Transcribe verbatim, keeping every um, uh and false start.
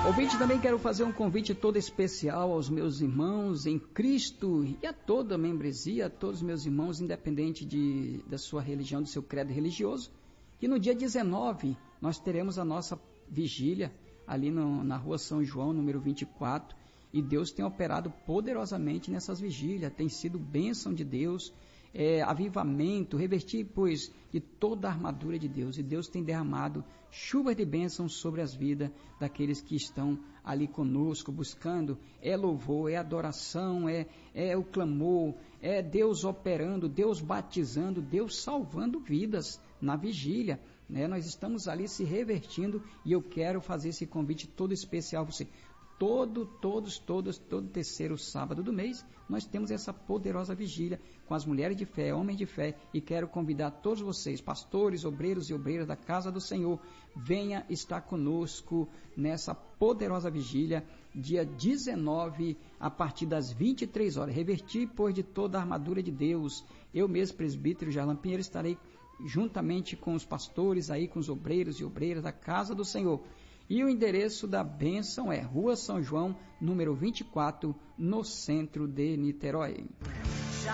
Ouvinte, também quero fazer um convite todo especial aos meus irmãos em Cristo e a toda a membresia, a todos os meus irmãos, independente de, da sua religião, do seu credo religioso, que no dia dezenove nós teremos a nossa vigília ali no, na rua São João, número vinte e quatro, e Deus tem operado poderosamente nessas vigílias, tem sido bênção de Deus, é, avivamento, revestir, pois, de toda a armadura de Deus, e Deus tem derramado chuvas de bênçãos sobre as vidas daqueles que estão ali conosco, buscando, é louvor, é adoração, é, é o clamor, é Deus operando, Deus batizando, Deus salvando vidas na vigília, né? Nós estamos ali se revertindo, e eu quero fazer esse convite todo especial a você. Todo, todos, todos, todo terceiro sábado do mês, nós temos essa poderosa vigília com as mulheres de fé, homens de fé, e quero convidar todos vocês, pastores, obreiros e obreiras da casa do Senhor, venha estar conosco nessa poderosa vigília, dia dezenove, a partir das vinte e três horas, revertir, pois, de toda a armadura de Deus. Eu mesmo, presbítero Jarlan Pinheiro, estarei juntamente com os pastores aí, com os obreiros e obreiras da casa do Senhor. E o endereço da bênção é Rua São João, número vinte e quatro, no centro de Niterói.